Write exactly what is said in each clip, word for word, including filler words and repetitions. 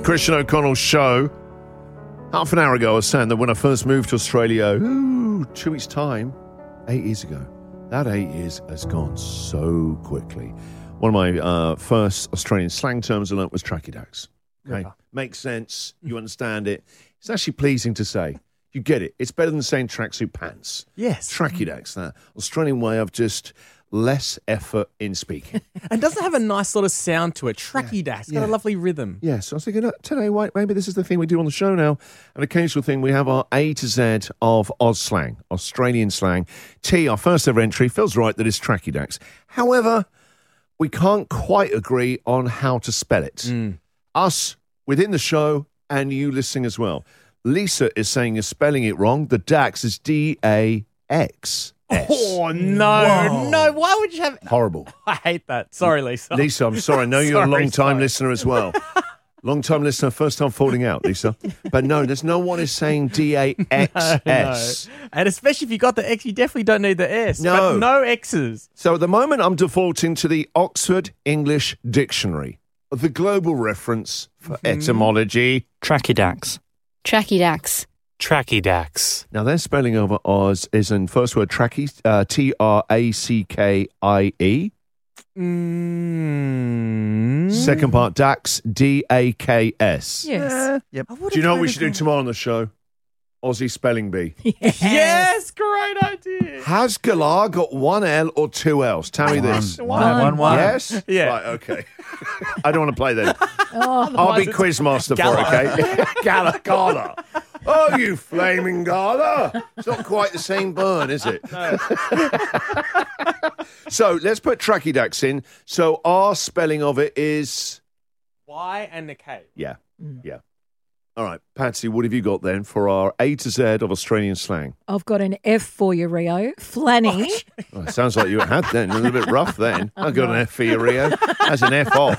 Christian O'Connell show. Half an hour ago, I was saying that when I first moved to Australia, ooh, two weeks' time, eight years ago, that eight years has gone so quickly. One of my uh, first Australian slang terms I learnt was trachydax. Okay, yeah. Makes sense. You understand it. It's actually pleasing to say. You get it. It's better than saying tracksuit pants. Yes. Trachydax, that Australian way of just less effort in speaking. And doesn't have a nice sort of sound to it. Trachydax. It's got Yeah. a lovely rhythm. Yes, yeah, so I was thinking, uh, today, wait, maybe this is the thing we do on the show now. An occasional thing, we have our A to Z of Oz slang, Australian slang. T, our first ever entry, feels right that it's trachydax. However, we can't quite agree on how to spell it. Mm. Us within the show and you listening as well. Lisa is saying you're spelling it wrong. The dax is D A X. Oh, no. Whoa. No, why would you have... Horrible. I hate that. Sorry, Lisa. Lisa, I'm sorry. I know you're a Sorry, long-time sorry. listener as well. Long-time listener, first time falling out, Lisa. But no, there's no one is saying D A X S. No. And especially if you got the X, you definitely don't need the S. No. But no X's. So at the moment, I'm defaulting to the Oxford English Dictionary, the global reference for Mm-hmm. etymology. Trachydax. Trachydax. Trachydax. Now, their spelling of Oz is in first word trachy, uh, T R A C K I E. Mm. Second part, dax, D A K S. Yes. Yep. I would've Do you know what we kinda should do gone- tomorrow on the show? Aussie spelling bee. Yes, great idea. Has Galar got one L or two L's? Tell me this. One, one, one. Yes? Yeah. Right, okay. I don't want to play then. Oh, I'll be it's quizmaster for it, okay? Gala, Gala. Oh, you flaming Gala. It's not quite the same burn, is it? So let's put trachydax in. So our spelling of it is... Y and the K. Yeah, yeah. All right, Patsy, what have you got then for our A to Z of Australian slang? I've got an F for you, Rio. Flanny. Oh, it sounds like you had then. A little bit rough then. I got an F for you, Rio. That's an F off.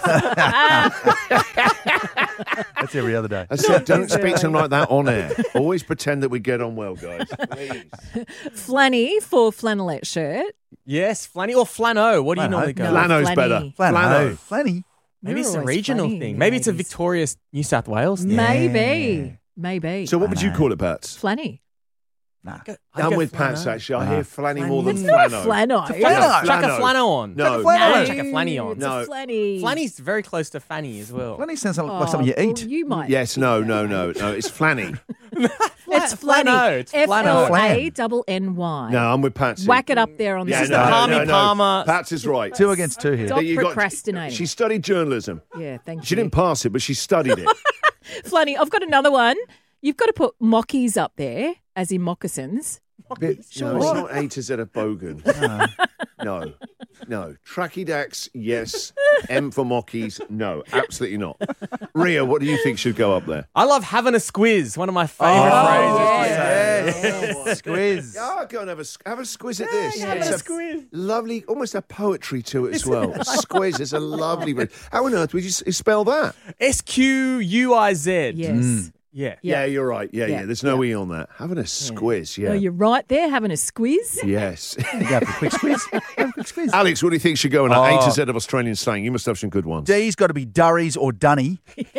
That's every other day. I said, don't speak to them like that on air. Always pretend that we get on well, guys. Please. Flanny for flannelette shirt. Yes, flanny or flano. What do you Flano. normally go No. with? Flano's Flanny. better. Flano. Flanny. Maybe You're it's a always regional flanny, thing. Maybe it's a ladies. Victoria, New South Wales thing. Maybe. Maybe. So what would you Flano. call it, Pats? Flanny. Nah. Go- I'd I'm go with flano. Pats, actually. I Uh, hear flanny more than It's not a flano. flano. flano. Chuck a Flano. flano on. No. flano. Chuck a flanny on. It's No. a flanny. Flanny's very close to fanny as well. Flanny sounds like, Oh, like something you well, eat. you might. Yes, no, no, no, no. It's flanny. It's Flano. flanny. It's F flano. L A Flan. double N Y. No, I'm with Patsy. Whack it up there on Yeah, the is no, the no, Palmy no, no. Palmer. Pats is right. Two against two here. Stop You got- procrastinating. She studied journalism. Yeah, thank She you. didn't pass it, but she studied it. Flanny, I've got another one. You've got to put mockies up there, as in moccasins. Bit, no, it's not A to Z of bogan. No, no. Trachydax, yes. M for mockies, no. Absolutely not. Ria, what do you think should go up there? I love having a squiz. One of my favourite Oh, phrases. yes. Squiz. Yeah, go and have a, have a squiz at this. having It's a squiz. Lovely, almost a poetry to it as well. A squiz is a lovely word. How on earth would you s- spell that? S Q U I Z. Yes. Yeah. Yeah, you're right. Yeah, yeah. Yeah, There's no E on that. Having a squiz, yeah. Oh, you're right there, having a squiz. Yes. You go for a quick squiz. Have a quick squiz. Alex, what do you think should go in our A Oh. to Z of Australian slang? You must have some good ones. D's got to be Durries or Dunny.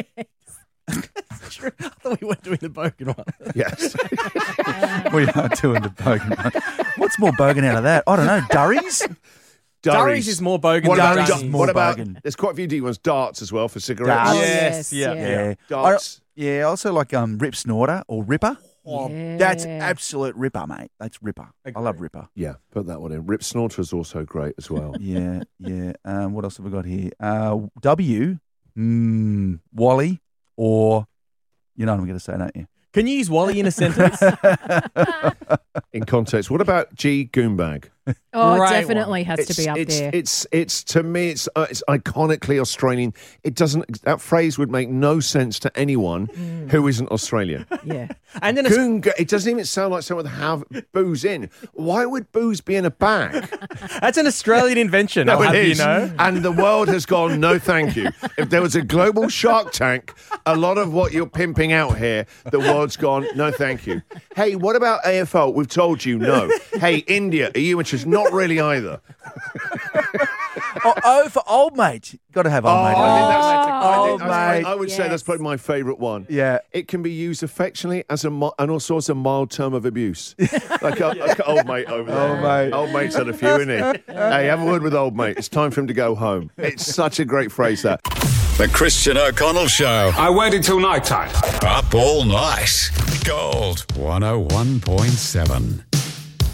True. I thought we weren't doing the Bogan one. Yes. We are doing the bogan one. What's more bogan out of that? I don't know. Durries? Durries is more bogan What than about, Durries Dunny. is what more about bogan. there's quite a few D ones. Darts as well for cigarettes. Darts. Oh, Yes, yes, yeah. yeah. Yeah. Darts. I, yeah, I also like um, Rip Snorter or Ripper. Oh, Yeah. That's absolute Ripper, mate. That's Ripper. I love Ripper. Yeah, put that one in. Rip Snorter is also great as well. Yeah, yeah. Um, what else have we got here? Uh, W, mm, Wally, or, you know what I'm going to say, don't you? Can you use Wally in a sentence? In context, what about G Goombag? Oh, Great definitely has It's, to be up it's, there. it's it's to me it's uh, it's iconically Australian. It doesn't that phrase would make no sense to anyone who isn't Australian. yeah. and then a Goonga, it doesn't even sound like someone would have booze in. Why would booze be in a bag? That's an Australian invention, I'll No, it have you is. know. And the world has gone, no thank you. If there was a global Shark Tank, a lot of what you're pimping out here, the world's gone, no thank you. Hey, what about A F L? We've told you no. Hey, India, are you interested? Not really either. oh, oh, for old mate. Got to have old Oh, mate. I think that's- haven't you? I think Old that's- I- mate. I would say Yes. that's probably my favourite one. Yeah. It can be used affectionately as a mi- and also as a mild term of abuse. like, a, like a old mate over there. Old mate. Old mate's had a few, isn't he? Hey, have a word with old mate. It's time for him to go home. It's such a great phrase, that. The Christian O'Connell Show. I waited till night time. Up all night. Gold one oh one point seven.